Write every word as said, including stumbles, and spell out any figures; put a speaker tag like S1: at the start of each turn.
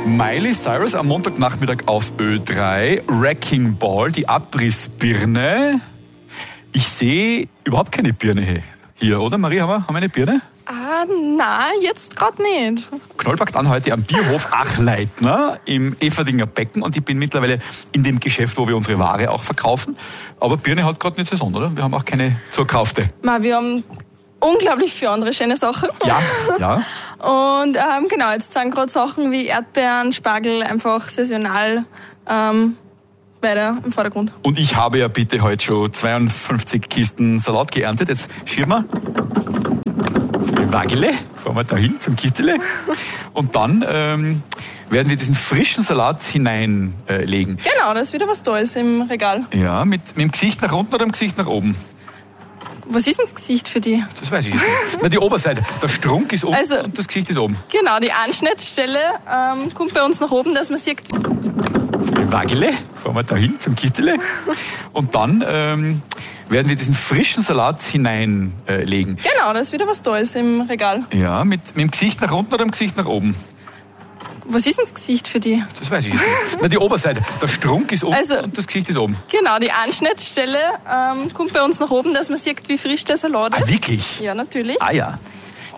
S1: Miley Cyrus am Montagnachmittag auf Ö drei, Wrecking Ball, die Abrissbirne. Ich sehe überhaupt keine Birne hier, oder Marie? Haben wir, haben wir eine Birne?
S2: Ah, nein, jetzt gerade nicht.
S1: Knoll packt an heute am Bierhof Achleitner im Everdinger Becken und ich bin mittlerweile in dem Geschäft, wo wir unsere Ware auch verkaufen. Aber Birne hat gerade nicht Saison, oder? Wir haben auch keine zur Kaufte.
S2: Ma, wir haben unglaublich viele andere schöne Sachen.
S1: Ja, ja.
S2: Und ähm, genau, jetzt sind gerade Sachen wie Erdbeeren, Spargel einfach saisonal ähm, weiter im Vordergrund.
S1: Und ich habe ja bitte heute schon zweiundfünfzig Kisten Salat geerntet. Jetzt schieben wir die Wagele, fahren wir da hin zum Kistele. Und dann ähm, werden wir diesen frischen Salat hineinlegen. Äh,
S2: genau, da ist wieder was Tolles im Regal.
S1: Ja, mit, mit dem Gesicht nach unten oder dem Gesicht nach oben?
S2: Was ist denn das Gesicht für die?
S1: Das weiß ich jetzt nicht. Na, die Oberseite. Der Strunk ist unten
S2: also,
S1: und das Gesicht ist oben.
S2: Genau, die Anschnittstelle ähm, kommt bei uns nach oben, dass man sieht.
S1: Die Wagele, fahren wir da hin zum Kistele. Und dann ähm, werden wir diesen frischen Salat hineinlegen. Äh,
S2: genau, da ist wieder was Tolles im Regal.
S1: Ja, mit, mit dem Gesicht nach unten oder dem Gesicht nach oben?
S2: Was ist denn das Gesicht für die?
S1: Das weiß ich jetzt nicht. Na, die Oberseite. Der Strunk ist unten also, und das Gesicht ist oben.
S2: Genau, die Anschnittstelle ähm, kommt bei uns nach oben, dass man sieht, wie frisch der Salat ist.
S1: Ah, wirklich?
S2: Ja, natürlich.
S1: Ah ja.